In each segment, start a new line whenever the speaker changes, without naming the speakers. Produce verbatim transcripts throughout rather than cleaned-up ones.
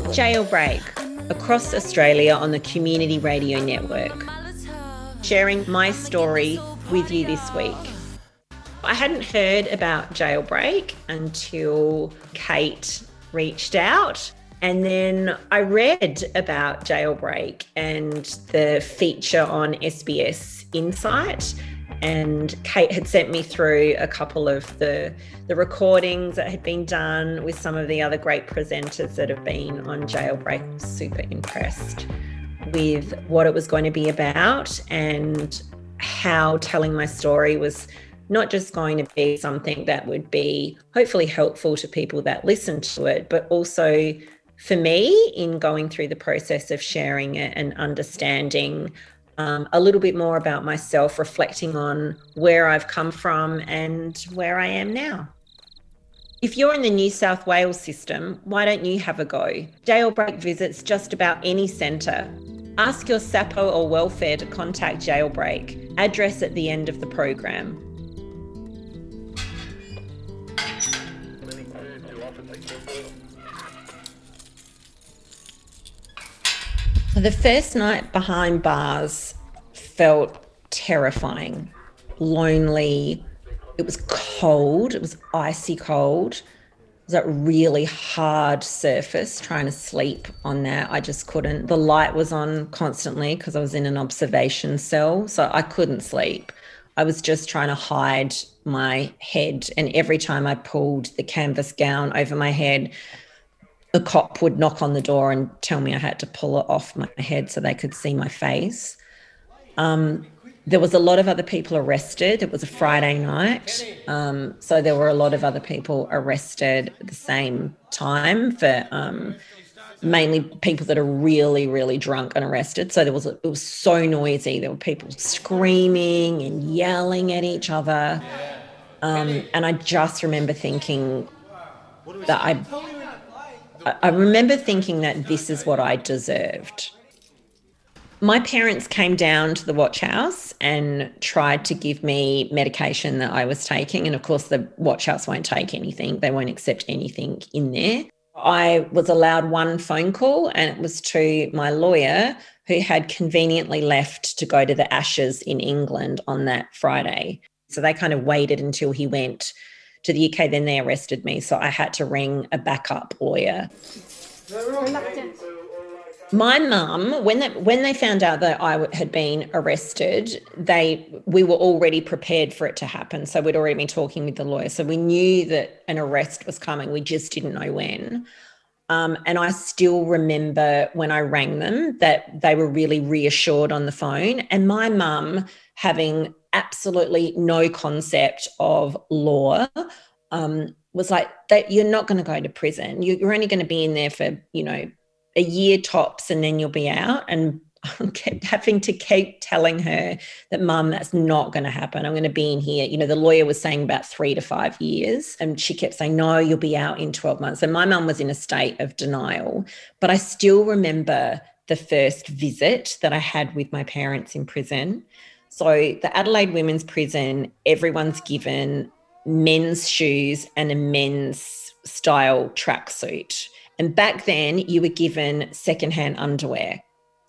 Jailbreak, across Australia on the Community Radio Network, sharing my story with you this week. I hadn't heard about Jailbreak until Kate reached out, and then I read about Jailbreak and the feature on S B S Insight, and Kate had sent me through a couple of the, the recordings that had been done with some of the other great presenters that have been on Jailbreak. I was super impressed with what it was going to be about and how telling my story was not just going to be something that would be hopefully helpful to people that listen to it, but also for me in going through the process of sharing it and understanding um, a little bit more about myself, reflecting on where I've come from and where I am now. If you're in the New South Wales system, why don't you have a go? Jailbreak visits just about any centre. Ask your S A P O or welfare to contact Jailbreak. Address at the end of the program. The first night behind bars felt terrifying, lonely. It was cold. It was icy cold. It was a really hard surface trying to sleep on that. I just couldn't. The light was on constantly because I was in an observation cell, so I couldn't sleep. I was just trying to hide my head, and every time I pulled the canvas gown over my head, a cop would knock on the door and tell me I had to pull it off my head so they could see my face. Um, there was a lot of other people arrested. It was a Friday night. Um, so there were a lot of other people arrested at the same time for um, mainly people that are really, really drunk and arrested. So there was a, it was so noisy. There were people screaming and yelling at each other. Um, and I just remember thinking that I... I remember thinking that this is what I deserved. My parents came down to the watch house and tried to give me medication that I was taking. And of course, the watch house won't take anything. They won't accept anything in there. I was allowed one phone call, and it was to my lawyer, who had conveniently left to go to the Ashes in England on that Friday. So they kind of waited until he went to the U K, then they arrested me. So I had to ring a backup lawyer. My mum, when they, when they found out that I had been arrested, they we were already prepared for it to happen. So we'd already been talking with the lawyer. So we knew that an arrest was coming. We just didn't know when. Um, and I still remember when I rang them that they were really reassured on the phone. And my mum, having absolutely no concept of law, um, was like, that you're not going to go to prison. You're only going to be in there for, you know, a year tops, and then you'll be out. And I kept having to keep telling her that, Mum, that's not going to happen. I'm going to be in here. You know, the lawyer was saying about three to five years. And she kept saying, no, you'll be out in twelve months. And my mum was in a state of denial. But I still remember the first visit that I had with my parents in prison. So the Adelaide Women's Prison, everyone's given men's shoes and a men's style tracksuit. And back then you were given secondhand underwear.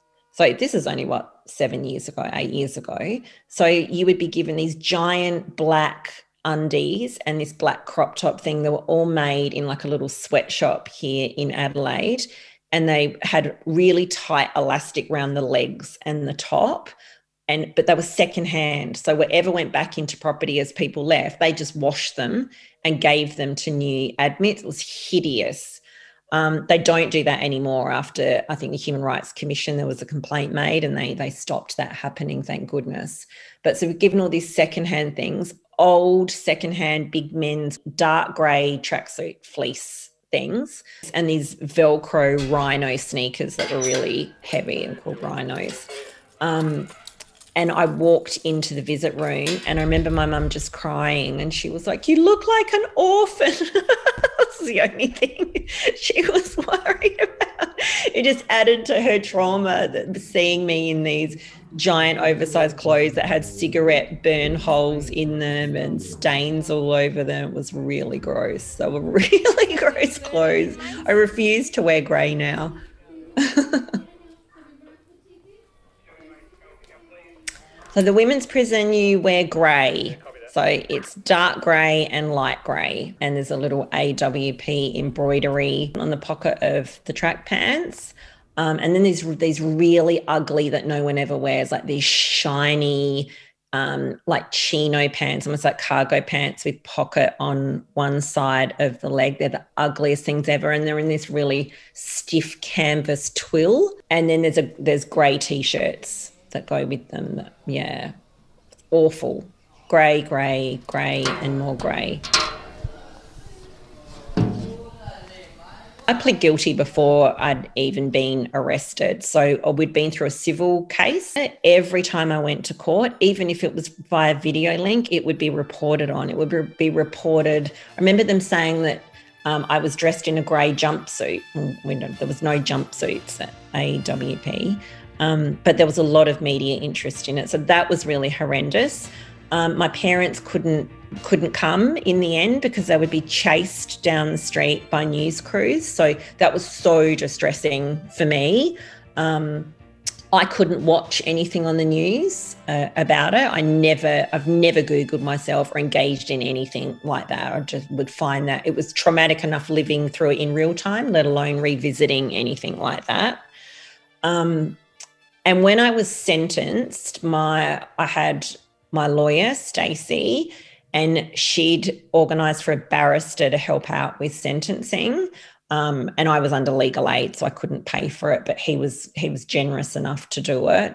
So this is only, what, seven years ago, eight years ago. So you would be given these giant black undies and this black crop top thing that were all made in like a little sweatshop here in Adelaide. And they had really tight elastic around the legs and the top. And but they were secondhand. So whatever went back into property as people left, they just washed them and gave them to new admits. It was hideous. Um, they don't do that anymore. After, I think, the Human Rights Commission, there was a complaint made and they they stopped that happening, thank goodness. But so we've given all these secondhand things, old secondhand big men's dark grey tracksuit fleece things, and these Velcro Rhino sneakers that were really heavy and called Rhinos. Um, And I walked into the visit room and I remember my mum just crying, and she was like, you look like an orphan. That's the only thing she was worried about. It just added to her trauma, that seeing me in these giant oversized clothes that had cigarette burn holes in them and stains all over them. It was really gross. They were really gross clothes. I refuse to wear grey now. So the women's prison, you wear grey. So it's dark grey and light grey. And there's a little A W P embroidery on the pocket of the track pants. Um, and then there's these really ugly that no one ever wears, like these shiny, um, like chino pants, almost like cargo pants with pocket on one side of the leg. They're the ugliest things ever. And they're in this really stiff canvas twill. And then there's a there's grey T-shirts that go with them. Yeah, awful. Grey, grey, grey, and more grey. I pled guilty before I'd even been arrested. So we'd been through a civil case. Every time I went to court, even if it was via video link, it would be reported on. It would be reported. I remember them saying that um, I was dressed in a grey jumpsuit. There was no jumpsuits at A W P. Um, but there was a lot of media interest in it. So that was really horrendous. Um, my parents couldn't couldn't come in the end because they would be chased down the street by news crews. So that was so distressing for me. Um, I couldn't watch anything on the news uh, about it. I never, I've never Googled myself or engaged in anything like that. I just would find that it was traumatic enough living through it in real time, let alone revisiting anything like that. Um, and when I was sentenced, my I had my lawyer, Stacey, and she'd organised for a barrister to help out with sentencing. Um, and I was under legal aid, so I couldn't pay for it, but he was he was generous enough to do it.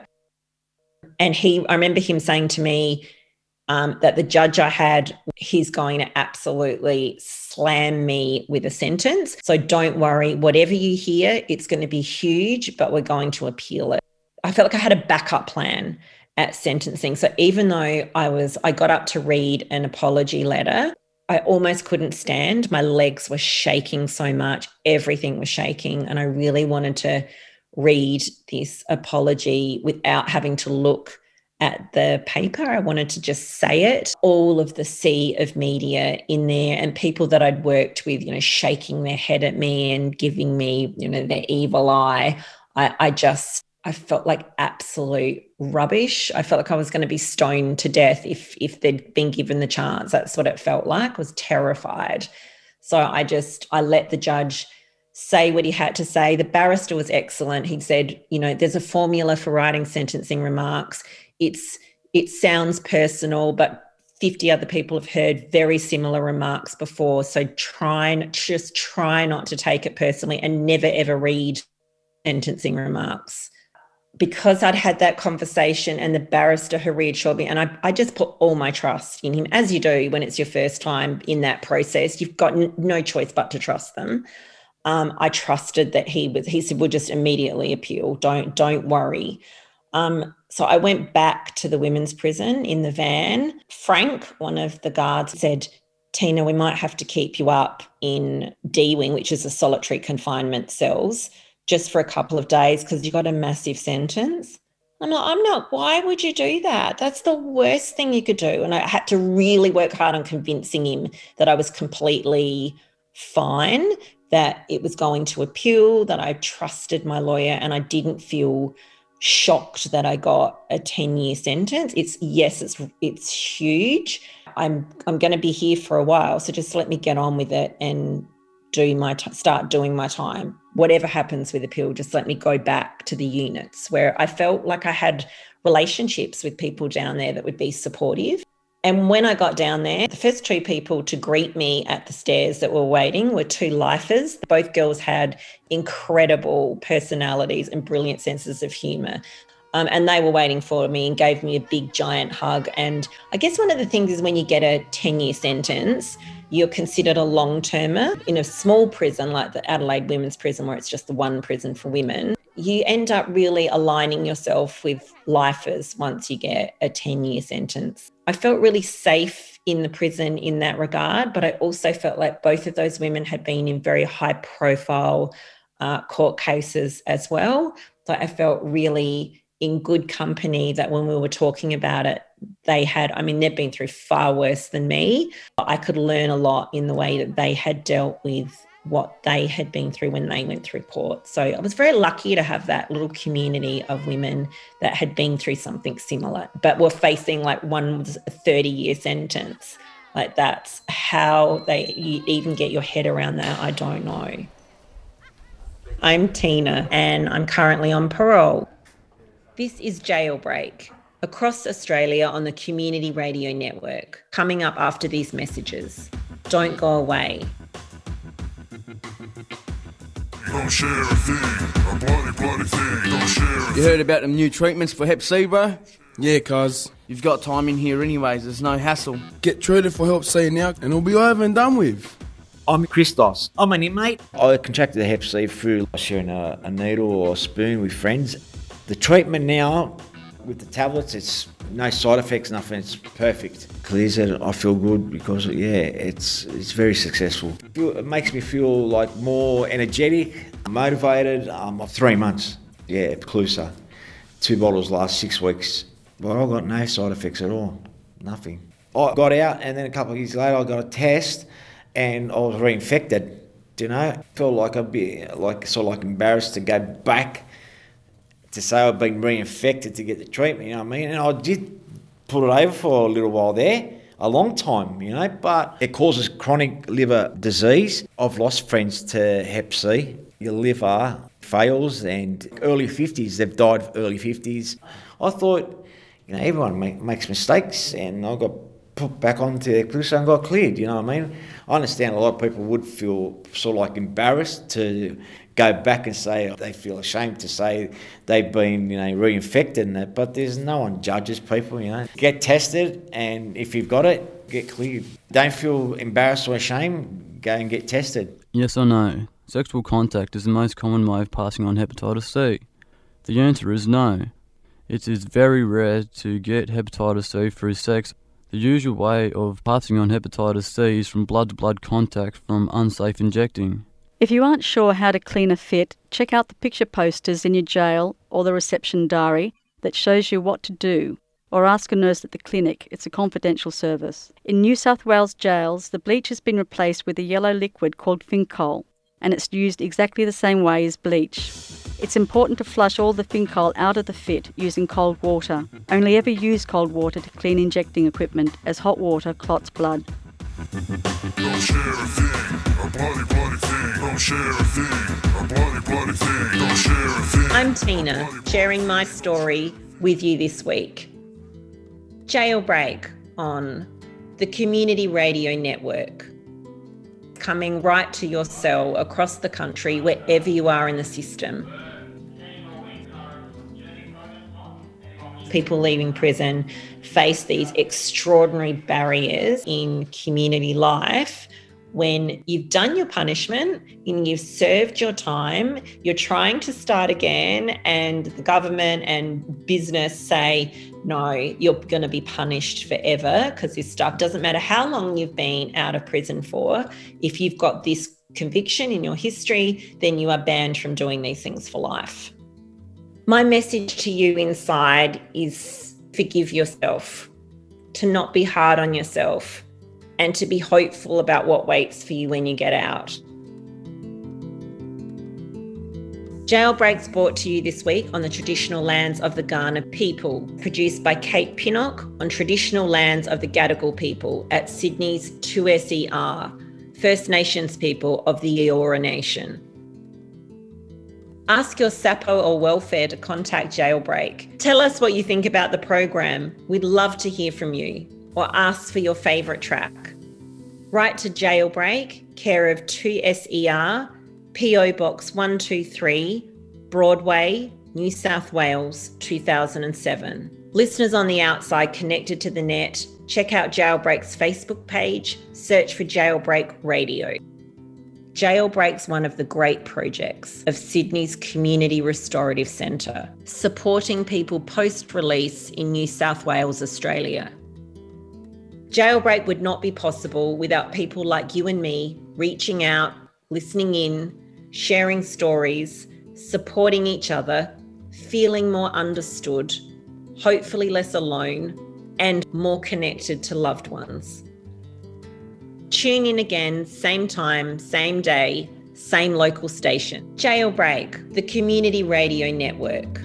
And he, I remember him saying to me um, that the judge I had, he's going to absolutely slam me with a sentence. So don't worry, whatever you hear, it's going to be huge, but we're going to appeal it. I felt like I had a backup plan at sentencing. So even though I was, I got up to read an apology letter, I almost couldn't stand. My legs were shaking so much. Everything was shaking. And I really wanted to read this apology without having to look at the paper. I wanted to just say it. All of the sea of media in there and people that I'd worked with, you know, shaking their head at me and giving me, you know, their evil eye. I, I just, I felt like absolute rubbish. I felt like I was going to be stoned to death if if they'd been given the chance. That's what it felt like. I was terrified. So I just, I let the judge say what he had to say. The barrister was excellent. He said, you know, there's a formula for writing sentencing remarks. It's it sounds personal, but fifty other people have heard very similar remarks before. So try, just try not to take it personally and never, ever read sentencing remarks. Because I'd had that conversation and the barrister who reassured me, and I, I just put all my trust in him, as you do when it's your first time in that process. You've got n- no choice but to trust them. Um, I trusted that he was, he said, we'll just immediately appeal. Don't, don't worry. Um, so I went back to the women's prison in the van. Frank, one of the guards, said, Tina, we might have to keep you up in D wing, which is the solitary confinement cells, just for a couple of days because you got a massive sentence. I'm like, I'm not, why would you do that? That's the worst thing you could do. And I had to really work hard on convincing him that I was completely fine, that it was going to appeal, that I trusted my lawyer and I didn't feel shocked that I got a ten-year sentence. It's, yes, it's it's huge. I'm I'm going to be here for a while, so just let me get on with it and do my t- start doing my time. Whatever happens with appeal, just let me go back to the units where I felt like I had relationships with people down there that would be supportive. And when I got down there, the first two people to greet me at the stairs that were waiting were two lifers. Both girls had incredible personalities and brilliant senses of humour. Um, and they were waiting for me and gave me a big giant hug. And I guess one of the things is when you get a ten-year sentence, you're considered a long-termer. In a small prison like the Adelaide Women's Prison, where it's just the one prison for women, you end up really aligning yourself with lifers once you get a ten-year sentence. I felt really safe in the prison in that regard, but I also felt like both of those women had been in very high-profile uh, court cases as well. So I felt really in good company that when we were talking about it, they had, I mean, they've been through far worse than me. I could learn a lot in the way that they had dealt with what they had been through when they went through port. So I was very lucky to have that little community of women that had been through something similar, but were facing like one thirty-year sentence. Like that's how they you even get your head around that. I don't know. I'm Tina and I'm currently on parole. This is Jailbreak, across Australia on the Community Radio Network, coming up after these messages. Don't go away.
Don't share a thing, a bloody, bloody thing. Don't share a
You heard about them new treatments for Hep C, bro?
Yeah, cuz.
You've got time in here anyways, there's no hassle.
Get treated for Hep C now and it'll be over and done with.
I'm Christos. I'm an inmate.
I contracted the Hep C through sharing a, a needle or a spoon with friends. The treatment now with the tablets, it's no side effects, nothing. It's perfect. Clears it. I feel good because yeah, it's it's very successful. It makes me feel like more energetic, motivated. Um, three months, yeah, Clusa. Two bottles last six weeks. But I got no side effects at all. Nothing. I got out, and then a couple of years later, I got a test, and I was reinfected. You know, I felt like I'd be like sort of like embarrassed to go back to say I've been reinfected to get the treatment, you know what I mean? And I did put it over for a little while there, a long time, you know, but it causes chronic liver disease. I've lost friends to Hep C. Your liver fails, and early fifties, they've died of early fifties. I thought, you know, everyone make, makes mistakes, and I got put back onto Eclipse and got cleared, you know what I mean? I understand a lot of people would feel sort of like embarrassed to go back and say they feel ashamed to say they've been, you know, reinfected and that, but there's no one judges people, you know. Get tested, and if you've got it, get cleared. Don't feel embarrassed or ashamed, go and get tested.
Yes or no? Sexual contact is the most common way of passing on hepatitis C. The answer is no. It is very rare to get hepatitis C through sex. The usual way of passing on hepatitis C is from blood-to-blood contact from unsafe injecting.
If you aren't sure how to clean a fit, check out the picture posters in your jail or the reception diary that shows you what to do, or ask a nurse at the clinic. It's a confidential service. In New South Wales jails, the bleach has been replaced with a yellow liquid called Fincol, and it's used exactly the same way as bleach. It's important to flush all the Fincol out of the fit using cold water. Only ever use cold water to clean injecting equipment, as hot water clots blood.
Don't share a thing, a bloody, bloody thing. Don't share a thing, a bloody, bloody thing. Don't share a thing.
I'm Tina, sharing my story with you this week. Jailbreak on the Community Radio Network, coming right to your cell across the country, wherever you are in the system. People leaving prison face these extraordinary barriers in community life. When you've done your punishment and you've served your time, you're trying to start again, and the government and business say, no, you're going to be punished forever because this stuff doesn't matter how long you've been out of prison for. If you've got this conviction in your history, then you are banned from doing these things for life. My message to you inside is forgive yourself, to not be hard on yourself, and to be hopeful about what waits for you when you get out. Jailbreak's brought to you this week on the traditional lands of the Kaurna people, produced by Kate Pinnock on traditional lands of the Gadigal people at Sydney's two S E R, First Nations people of the Eora Nation. Ask your S A P O or welfare to contact Jailbreak. Tell us what you think about the program. We'd love to hear from you, or ask for your favourite track. Write to Jailbreak, care of two S E R, P O Box one two three, Broadway, New South Wales, two thousand seven. Listeners on the outside connected to the net, check out Jailbreak's Facebook page, search for Jailbreak Radio. Jailbreak's one of the great projects of Sydney's Community Restorative Centre, supporting people post-release in New South Wales, Australia. Jailbreak would not be possible without people like you and me reaching out, listening in, sharing stories, supporting each other, feeling more understood, hopefully less alone, and more connected to loved ones. Tune in again, same time, same day, same local station. Jailbreak, the Community Radio Network.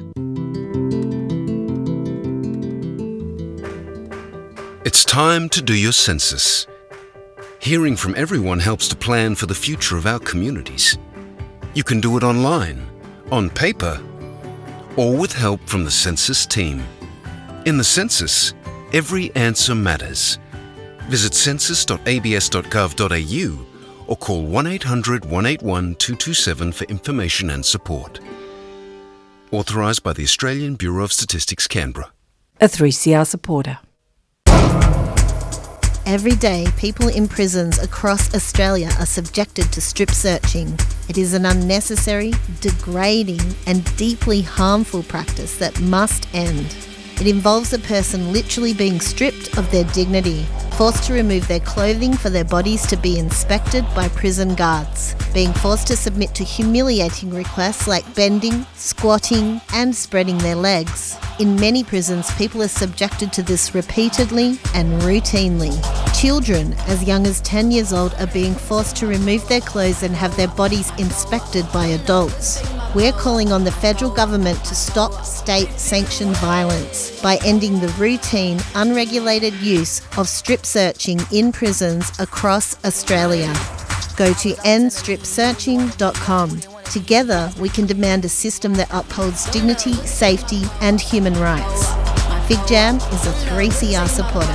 It's time to do your census. Hearing from everyone helps to plan for the future of our communities. You can do it online, on paper, or with help from the census team. In the census, every answer matters. Visit census dot a b s dot gov dot a u or call one eight hundred, one eight one, two two seven for information and support. Authorised by the Australian Bureau of Statistics, Canberra.
A three C R supporter.
Every day, people in prisons across Australia are subjected to strip searching. It is an unnecessary, degrading and deeply harmful practice that must end. It involves a person literally being stripped of their dignity, forced to remove their clothing for their bodies to be inspected by prison guards, being forced to submit to humiliating requests like bending, squatting and spreading their legs. In many prisons, people are subjected to this repeatedly and routinely. Children as young as ten years old are being forced to remove their clothes and have their bodies inspected by adults. We're calling on the federal government to stop state-sanctioned violence by ending the routine, unregulated use of strip searching in prisons across Australia. Go to end strip searching dot com. Together, we can demand a system that upholds dignity, safety and human rights. Fig Jam is a three C R supporter.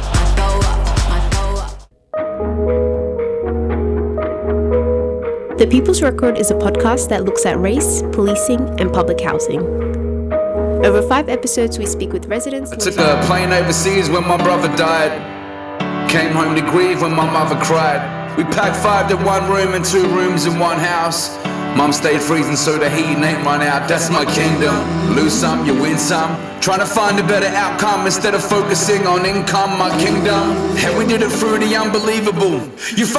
The People's Record is a podcast that looks at race, policing and public housing. Over five episodes, we speak with residents.
I took a plane overseas when my brother died. Came home to grieve when my mother cried. We packed five to one room and two rooms in one house. Mum stayed freezing so the heat ain't run out. That's my kingdom. Lose some, you win some. Trying to find a better outcome instead of focusing on income, my kingdom. And we did it through the unbelievable. You